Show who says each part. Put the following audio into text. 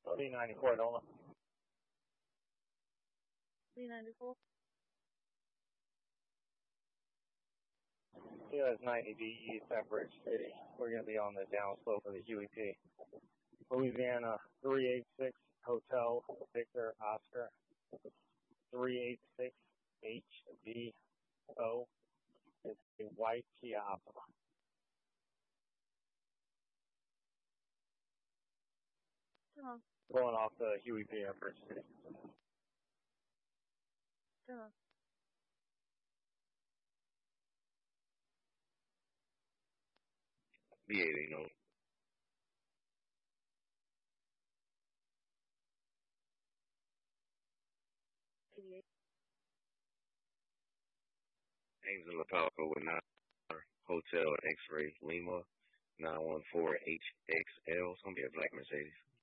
Speaker 1: B94, Nola.
Speaker 2: B94.
Speaker 1: US 90D East Pembridge City. We're going to be on the downslope of the Huey P. Louisiana 386 Hotel Victor Oscar 386 HVO. It's a white Piazza. Going off the Huey P. Pembridge City.
Speaker 3: B8 Nola. Angel Lapalco with 9 Hotel X-Ray Lima 914 HXL. It's gonna be a black Mercedes.